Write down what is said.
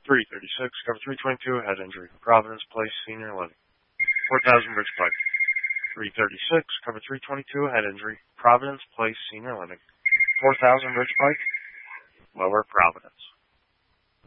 336, cover 322, head injury. Providence Place, Senior Living. 4000 Rich Pike. 336, cover 322, head injury. Providence Place, Senior Living. 4000 Rich Pike, Lower Providence.